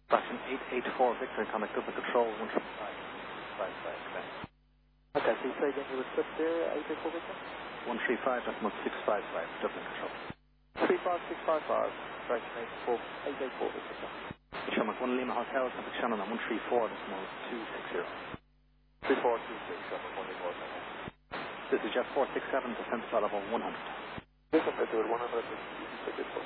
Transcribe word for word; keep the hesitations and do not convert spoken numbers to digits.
Boston eight eight four Victor, contact up with control one three five. five five, okay. Okay, so you say again you were slipped there, eight eight four Victor? one three five, decimal six five five, Dublin control. three five six five five, correction eight eight four Victor. Shamrock one Lima Hotel, contact Shannon on one three four, decimal two six zero. three four two six, Shamrock one eight four. This is Jet four six seven, descent to level one hundred. This is one hundred,